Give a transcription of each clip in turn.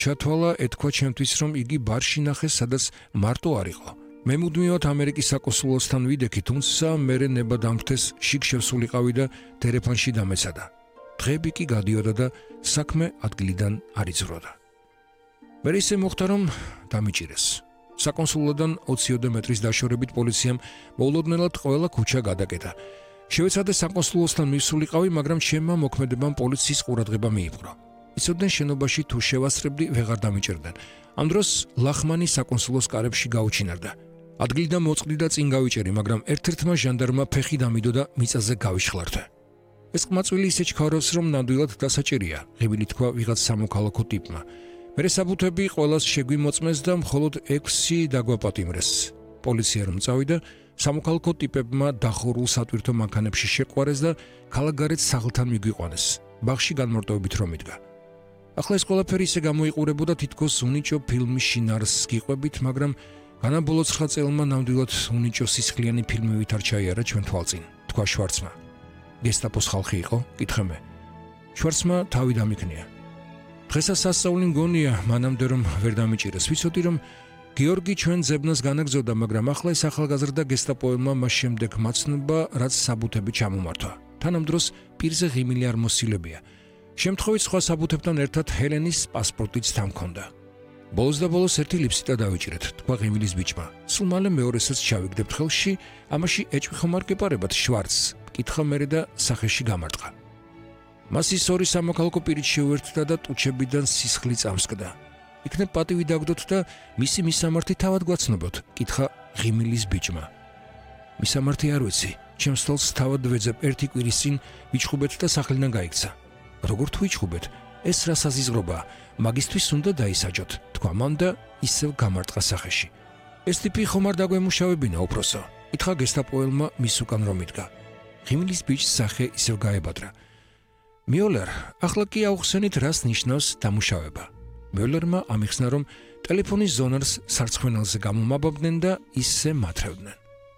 ჩათვალა ეთქვა ჩემთვის, რომ იგი ბარში ნახეს, სადაც მარტო არ იყო. მე მუდმივად ამერიკის საკონსულოსთან ვიდექი, თუმცა მერე ნება დამფრთეს, შიგ შევსულიყავი და ტელეფონში დამეცადა. დღეები კი გადიოდა და საქმე ადგილიდან არ იზროდა. მერე ისე მოხდა, რომ დამიჭირეს. საკონსულოდან 20 მეტრის დაშორებით პოლიციამ მოულოდნელად ყველა ქუჩა გადაკეტა. შევეცადე საკონსულოსთან მივსულიყავი, მაგრამ ჩემმა მოქმედებამ პოლიციის ყურადღება მიიპყრო. იცოდნენ შენობაში თუ შევასწრებდი, ვეღარ დამიჭერდნენ. ამ დროს ლახმანი საკონსულოს კარებში გაუჩინარდა. ადგილიდან მოწყდი და წინ გავიჭერი, მაგრამ ერთ-ერთმა ჟანდარმმა ფეხი დამიდო და მიწაზე გავიშხლარდა. ეს ყმაწვილი ისე ჩქარავს, რომ ნამდვილად დასაჭერია, ღებილი თქვა ვიღაც სამოქალაქო ტიპმა. მერე საბუთები ყველას შეგვიმოწმეს და მხოლოდ 6 დაგვაპატიმრეს. პოლიცია რომ წავიდა, სამოქალაქო ტიპებმა დახურულ სატვირთო მანქანებში შეყვარეს და ქალაქგარეთ სახლთან მიგვიყვანეს. ბაღში განმარტოებით რომ იდგა. ახლა ეს ყველაფერი ისე გამოიყურებოდა, თითქოს უნიჭო ფილმის შინაარსს გიყვებით, მაგრამ განაბოლო 9 წელმა ნამდვილად უნიჭო სისხლიანი ფილმებით არ ჩაიარა ჩვენ თვალწინ, თქვა შვარცმა. გესტაპოს ხალხი იყო? კითხე მე. შვარცმა თავი დამიქნია. დღესაც სასწაული მგონია, მანამდე რომ ვერ დამიჭირეს. ვიცოდი რომ გიორგი ჩვენ ძებნას განაგზავნა, მაგრამ ახლა ეს ახალგაზრდა გესტაპოელმა მას შემდეგ მაცნობა, რაც საბუთები ჩამომართვა. თანამ დროს პირზე ღიმილი არ მოსილებია. შემთხვევით სხვა საბუთებთან ერთად ჰელენის პასპორტიც თან ჰქონდა. ბოლოს და ბოლოს ერთი ლიფსიტა დავიჭირეთ, თქვა ღიმილის ბიჭმა. სულ მალე მეორესაც ჩავიგდებთ ხელში, ამაში ეჭვი ხომ არ გეპარებათ შვარცს? კითხა მერე და სახეში გამარტყა. მას ის ორი სამოქალაქო პირით შეუერთდა და ტუჩებიდან სისხლი წამსკდა. იქნებ პატივი დაგდოთ და მისი მისამართი თავად გვაცნობოთ, კითხა ღიმილის ბიჭმა. მისამართი არ ვიცი, ჩემს თვალს თავად ვეძებ, ერთი კვირის წინ ვიჩხუბეთ და სახლიდან გაიქცა. როგორ თუ ვიჩხუბეთ? ეს რა საზიზღრობაა, მაგისთვის უნდა დაისაჯოთ, თქვა მან და ისევ გამარტყა სახეში. ეს ტიპი ხომ არ დაგვემუშავებინა უფროსო? კითხა გესტაპოელმა მის უკან რომ იდგა. ღიმილის ბიჭს სახე ისევ გაებადრა. მიოლერ, ახლა კი აუხსენით, რას ნიშნავს დამუშავება. მიოლერმა ამიხსნა, რომ ტელეფონის ზონარს სარცხვენელზე გამომაბაბდნენ და ისე მათრევდნენ.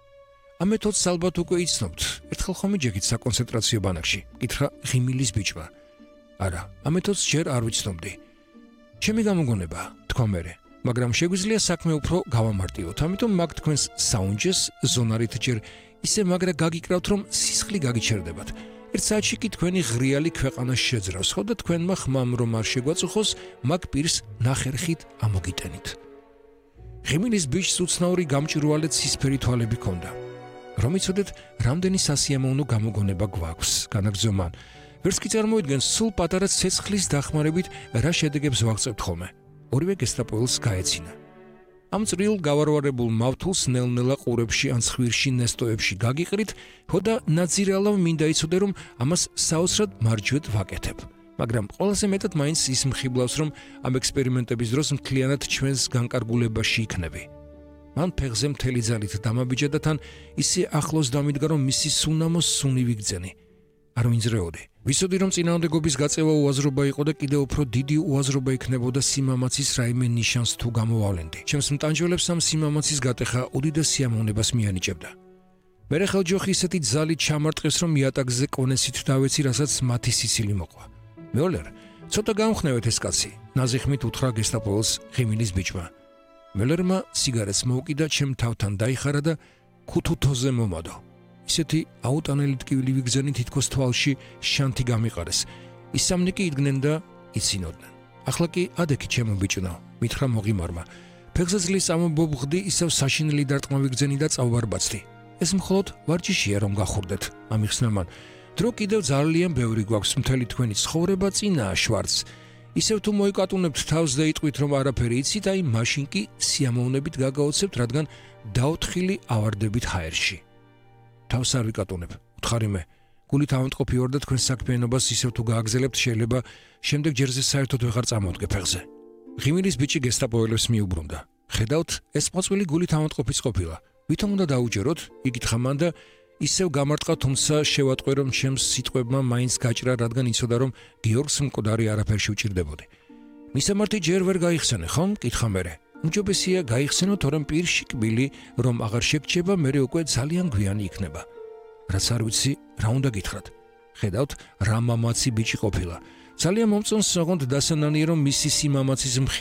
ამ მეთოდს ალბათ უკვე იცნობთ, ერთხელ ხომ იჯექით საკონცენტრაციო ბანაკში? კითხა ღიმილის ბიჭმა. არა, ამ მეთოდს ჯერ არ ვიცნობდი. ჩემი გამოგონება, თქვა მერე, მაგრამ შეგვიძლია საქმე უფრო გავამარტივოთ, ამიტომ მაგ თქვენს საუნჯეს ზონარით ჯერ ისე მაგრა გაგიკრავთ, რომ სისხლი გაგიჩერდებათ. ერთ საათში კი თქვენი ღრიალი ქვეყანა შეძრავს, ხო და თქვენმა ხმამ რომ არ შეგვაწუხოს, მაგ პირს ნახერხით ამოგიტენით. ღიმილის ბიჭს უცნაური გამჭვირვალე ცისფერი თვალები ჰქონდა. რომ იცოდეთ, რამდენი სასიამოვნო გამოგონება გვაქვს, განაგრძო მან. ვერც კი წარმოიდგენს, სულ პატარა ცეცხლის დახმარებით რა შედეგებს ვაღწევთ ხოლმე. ორივე გესტაპოელს გაეცინა. ამ წრილ გავარვარებულ მავთულს ნელ-ნელა ყურებში ან ცხვირში ნესტოებში გაგიყრით, ხო და ნაძირალავ მინდა იცოდე, რომ ამას საოცრად მარჯვედ ვაკეთებ. მაგრამ ყველაზე მეტად მაინც ის მხიბლავს, რომ ამ ექსპერიმენტების დროს მთლიანად ჩვენს განკარგულებაში იქნები. მან ფეხზე მთელი ძალით დამაბიჯა და თან ისე ახლოს დამიდგა, რომ მისი სუნამოს სუნი ვიგძენი. არ ვინძრეოდი. ვიცოდი, რომ წინააღმდეგობის გაწევა უაზრობა იყო და კიდევ უფრო დიდი უაზრობა იქნებოდა სიმამაცის რაიმე ნიშანს თუ გამოვავლენდი. ჩემს მტანჯველებს ამ სიმამაცის გატეხა უდიდეს სიამოვნებას მიანიჭებდა. მერე ხელჯოხი ისეთი ძალით ჩამარტყეს, რომ იატაკზე კონესით დავეცი, რასაც მათი სიცილი მოყვა. მიოლერ, ცოტა გამხნევეთ ეს კაცი, ნაზიხმით უთხრა გესტაპოელს ღიმილის ბიჭმა. მიოლერმა სიგარეტს მოუკიდა, ჩემ თავთან დაიხარა და ქუთუთოზე მომადო. ისეთი აუტანელი ტკივილი ვიგზენი, თითქოს თვალში შანთი გამიყარეს. ისამნი კი იდგნენ და იცინოდნენ. ახლა კი ადექი ჩემო ბიჭნო, მითხრა მოღიმარმა. ფეხზე ძლის ამობობხდი, ისევ საშინელი დარტყმა ვიგზენი და წავვარბაცდი. ეს მხოლოდ ვარჯიშია რომ გახურდეთ, ამიხსნა მან. დრო კიდევ ძალიან ბევრი გვაქვს, მთელი თქვენი ცხოვრება წინაა შვარცს. ისევ თუ მოიკატუნებთ თავს და იტყვით, რომ არაფერი იცით, აი მაშინ კი სიამოვნებით გაგაოცებთ, რადგან დაოთხილი ავარდებით ჰაერში. თავს არ ვიკატუნებ, უთხარი მე. გულით ავამტყოფი ვარ და თქვენს საქმიანობას ისევ თუ გააგზელებთ, შეიძლება შემდეგ ჯერზე საერთოდ ვეღარ წამოვდგე ფეხზე. ღიმილის ბიჭი გესტაპოელებს მიუბრუნდა. ხედავთ, ეს მოწვილი გულით ავამტყოფიც ყოფილა. ვითომ უნდა დაუჯეროთ? იკითხა მან და ისევ გამარტყა, თუმცა შევატყვე, რომ ჩემს სიტყვებმა მაინც გაჭრა, რადგან იცოდა, რომ გიორგს მკვდარი არაფერში უჭირდებოდი. მისამართი ჯერ ვერ გაიხსენე, ხომ? კითხა მერე. უმჯობესია გაიხსენო, თორემ პირში კბილი რომ აღარ შეგჭება, მერე უკვე ძალიან გვიანი იქნება. რაც არ ვიცი, რა უნდა გითხრათ. ხედავთ, რა მამაცი ბიჭი ყოფილა. ძალიან მომწონს, ოღონდ დასანანია, რომ მისი სიმამაცის